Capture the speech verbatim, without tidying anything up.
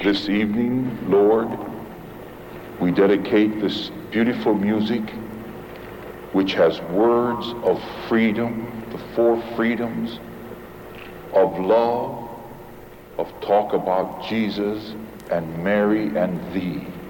This evening, Lord, we dedicate this beautiful music which has words of freedom, the four freedoms of love, of talk about Jesus and Mary and thee.